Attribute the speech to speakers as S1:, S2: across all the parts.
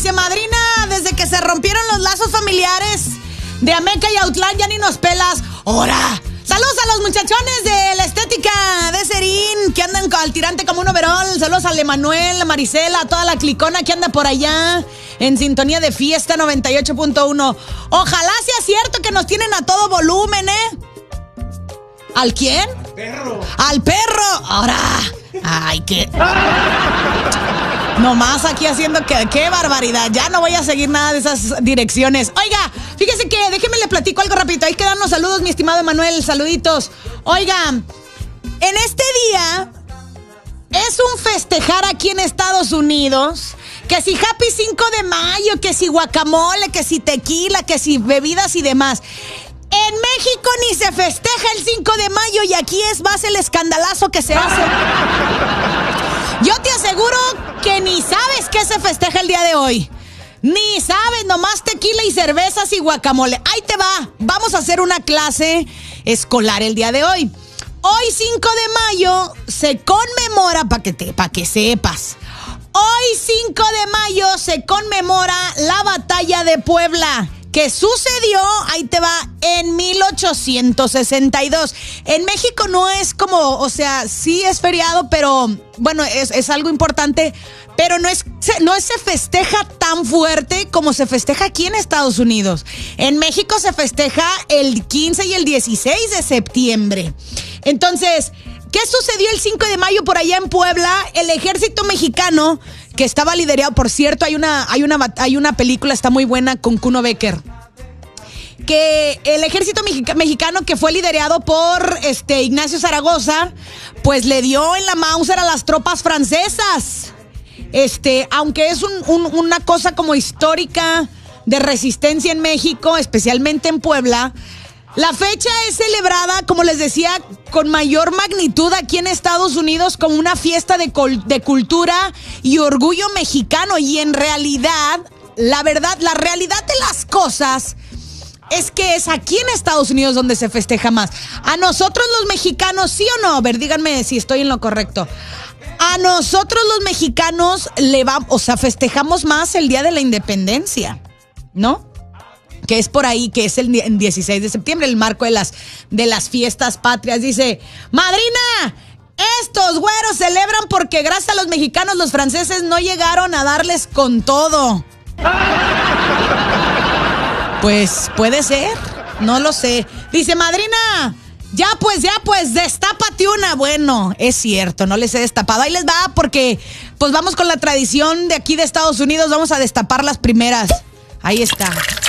S1: Dice madrina, desde que se rompieron los lazos familiares de Ameca y Autlán ya ni nos pelas. ¡Hora! Saludos a los muchachones de la estética de Serín que andan al tirante como un overol. Saludos al Emanuel, a Marisela, a toda la clicona que anda por allá en sintonía de Fiesta 98.1. Ojalá sea cierto que nos tienen a todo volumen, ¿eh? ¿Al quién?
S2: Al perro.
S1: ¡Al perro! Ahora. Ay, qué. Nomás aquí haciendo que. ¡Qué barbaridad! Ya no voy a seguir nada de esas direcciones. Oiga, fíjese que, déjeme le platico algo rapidito. Hay que darnos saludos, mi estimado Emanuel. Saluditos. Oiga, en este día es un festejar aquí en Estados Unidos. Que si Happy 5 de mayo, que si guacamole, que si tequila, que si bebidas y demás. En México ni se festeja el 5 de mayo y aquí es más el escandalazo que se hace. Yo te aseguro que ni sabes qué se festeja el día de hoy. Ni sabes, nomás tequila y cervezas y guacamole. Ahí te va. Vamos a hacer una clase escolar el día de hoy. Hoy 5 de mayo se conmemora, para que sepas. Hoy 5 de mayo se conmemora la batalla de Puebla, que sucedió, ahí te va, en 1862. En México no es como, o sea, sí es feriado, pero bueno, es algo importante, pero no se festeja tan fuerte como se festeja aquí en Estados Unidos. En México se festeja el 15 y el 16 de septiembre. Entonces, ¿qué sucedió el 5 de mayo por allá en Puebla? El ejército mexicano, que estaba liderado, por cierto, hay una película, está muy buena, con Kuno Becker, que el ejército mexicano, que fue liderado por Ignacio Zaragoza, pues le dio en la Mauser a las tropas francesas. Aunque es una cosa como histórica de resistencia en México, especialmente en Puebla, la fecha es celebrada, como les decía, con mayor magnitud aquí en Estados Unidos como una fiesta de cultura y orgullo mexicano. Y en realidad, la realidad de las cosas es que es aquí en Estados Unidos donde se festeja más. A nosotros los mexicanos, ¿sí o no? A ver, díganme si estoy en lo correcto. A nosotros los mexicanos festejamos más el Día de la Independencia, ¿no? Que es por ahí, que es el 16 de septiembre, el marco de las fiestas patrias. Dice, madrina, estos güeros celebran porque gracias a los mexicanos los franceses no llegaron a darles con todo. Pues puede ser, no lo sé. Dice, madrina, ya pues, destápate una. Bueno, es cierto, no les he destapado. Ahí les va porque pues vamos con la tradición de aquí de Estados Unidos, vamos a destapar las primeras. Ahí está.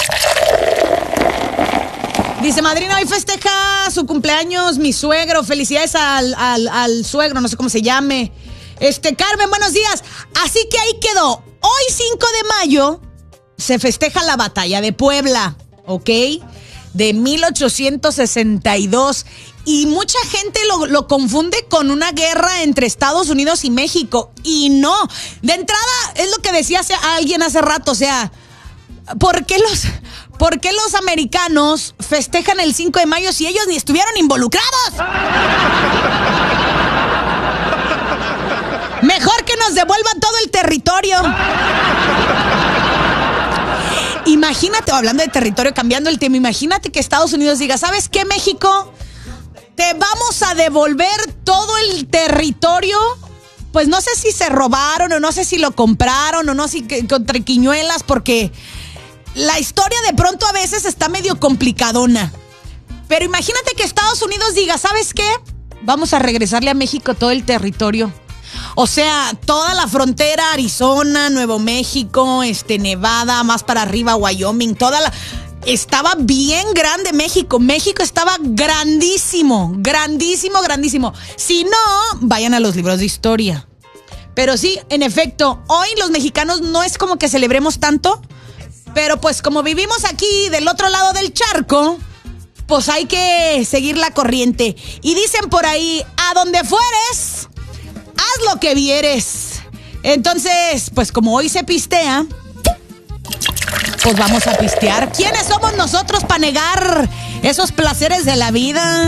S1: Dice, madrina, hoy festeja su cumpleaños mi suegro. Felicidades al suegro, no sé cómo se llame. Carmen, buenos días. Así que ahí quedó. Hoy 5 de mayo se festeja la batalla de Puebla, ¿ok? De 1862. Y mucha gente lo confunde con una guerra entre Estados Unidos y México. Y no. De entrada, es lo que decía alguien hace rato, o sea, ¿por qué los americanos festejan el 5 de mayo si ellos ni estuvieron involucrados? Mejor que nos devuelvan todo el territorio. Imagínate, hablando de territorio, cambiando el tema, imagínate que Estados Unidos diga, ¿sabes qué, México? Te vamos a devolver todo el territorio. Pues no sé si se robaron o no sé si lo compraron o no sé si con triquiñuelas, porque la historia de pronto a veces está medio complicadona. Pero imagínate que Estados Unidos diga, ¿sabes qué? Vamos a regresarle a México todo el territorio. O sea, toda la frontera, Arizona, Nuevo México, Nevada, más para arriba, Wyoming, estaba bien grande México. México estaba grandísimo, grandísimo, grandísimo. Si no, vayan a los libros de historia. Pero sí, en efecto, hoy los mexicanos no es como que celebremos tanto, pero pues como vivimos aquí del otro lado del charco, pues hay que seguir la corriente. Y dicen por ahí, a donde fueres, haz lo que vieres. Entonces, pues como hoy se pistea, pues vamos a pistear. ¿Quiénes somos nosotros para negar esos placeres de la vida?